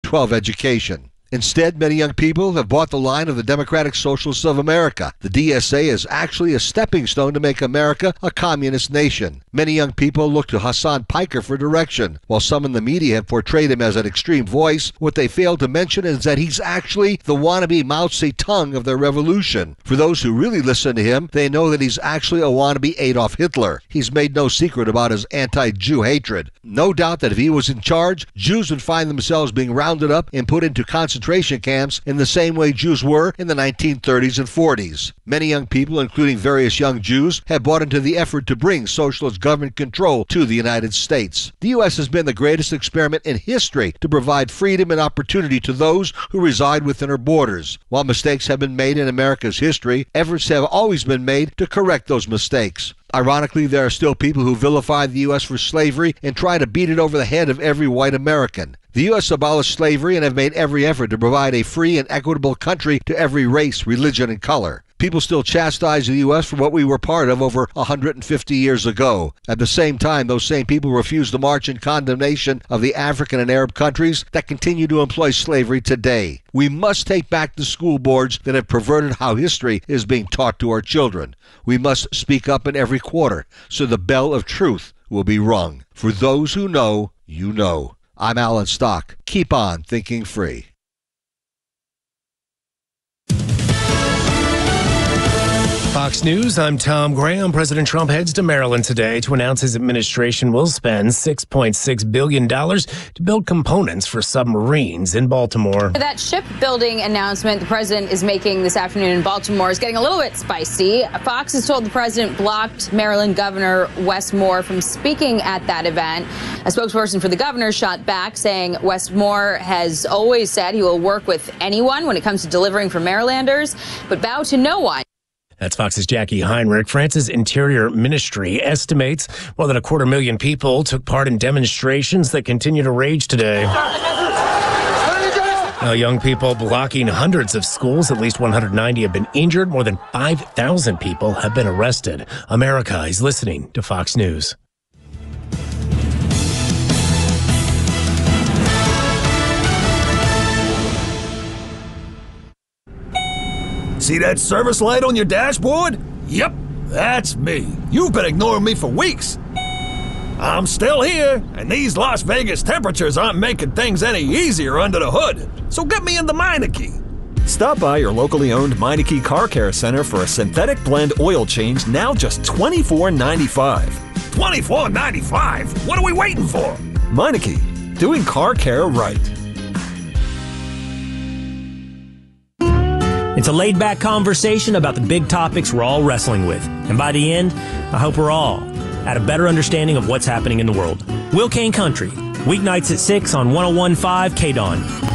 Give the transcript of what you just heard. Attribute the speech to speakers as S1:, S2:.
S1: K-12 education. Instead, many young people have bought the line of the Democratic Socialists of America. The DSA is actually a stepping stone to make America a communist nation. Many young people look to Hassan Piker for direction. While some in the media have portrayed him as an extreme voice, what they fail to mention is that he's actually the wannabe Mao Zedong of their revolution. For those who really listen to him, they know that he's actually a wannabe Adolf Hitler. He's made no secret about his anti-Jew hatred. No doubt that if he was in charge, Jews would find themselves being rounded up and put into concentration camps in the same way Jews were in the 1930s and 40s. Many young people, including various young Jews, have bought into the effort to bring socialist government control to the United States. The U.S. has been the greatest experiment in history to provide freedom and opportunity to those who reside within her borders. While mistakes have been made in America's history, efforts have always been made to correct those mistakes. Ironically, there are still people who vilify the U.S. for slavery and try to beat it over the head of every white American. The U.S. abolished slavery and have made every effort to provide a free and equitable country to every race, religion, and color. People still chastise the U.S. for what we were part of over 150 years ago. At the same time, those same people refuse to march in condemnation of the African and Arab countries that continue to employ slavery today. We must take back the school boards that have perverted how history is being taught to our children. We must speak up in every quarter so the bell of truth will be rung. For those who know, you know. I'm Alan Stock. Keep on thinking free.
S2: Fox News, I'm Tom Graham. President Trump heads to Maryland today to announce his administration will spend $6.6 billion to build components for submarines in Baltimore.
S3: That shipbuilding announcement the president is making this afternoon in Baltimore is getting a little bit spicy. Fox has told the president blocked Maryland Governor Wes Moore from speaking at that event. A spokesperson for the governor shot back, saying Wes Moore has always said he will work with anyone when it comes to delivering for Marylanders, but bow to no one.
S2: That's Fox's Jackie Heinrich. France's Interior Ministry estimates more than 250,000 people took part in demonstrations that continue to rage today. Now, young people blocking hundreds of schools. At least 190 have been injured. More than 5,000 people have been arrested. America is listening to Fox News.
S4: See that service light on your dashboard? Yep, that's me. You've been ignoring me for weeks. I'm still here, and these Las Vegas temperatures aren't making things any easier under the hood. So get me into Meineke.
S5: Stop by your locally owned Meineke Car Care Center for a synthetic blend oil change, now just $24.95.
S4: $24.95? What are we waiting for?
S5: Meineke, doing car care right.
S6: It's a laid-back conversation about the big topics we're all wrestling with. And by the end, I hope we're all at a better understanding of what's happening in the world. Will Kane Country, weeknights at 6 on 101.5 KDON.